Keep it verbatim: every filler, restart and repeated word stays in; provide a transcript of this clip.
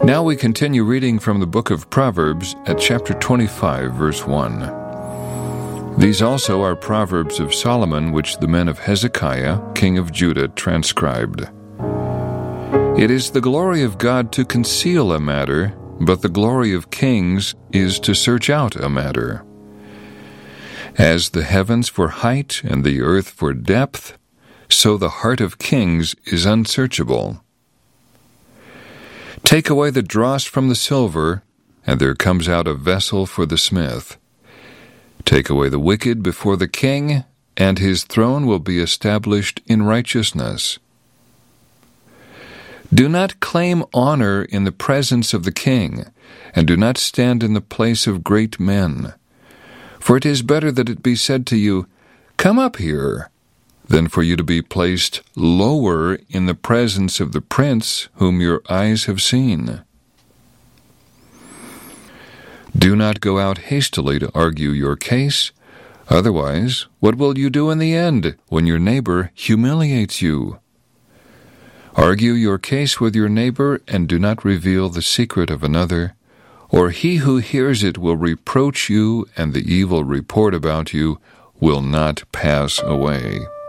Now we continue reading from the book of Proverbs at chapter twenty-five, verse one. These also are proverbs of Solomon, which the men of Hezekiah, king of Judah, transcribed. It is the glory of God to conceal a matter, but the glory of kings is to search out a matter. As the heavens for height and the earth for depth, so the heart of kings is unsearchable. Take away the dross from the silver, and there comes out a vessel for the smith. Take away the wicked before the king, and his throne will be established in righteousness. Do not claim honor in the presence of the king, and do not stand in the place of great men. For it is better that it be said to you, "Come up here," than for you to be placed lower in the presence of the prince whom your eyes have seen. Do not go out hastily to argue your case. Otherwise, what will you do in the end when your neighbor humiliates you? Argue your case with your neighbor, and do not reveal the secret of another, or he who hears it will reproach you, and the evil report about you will not pass away.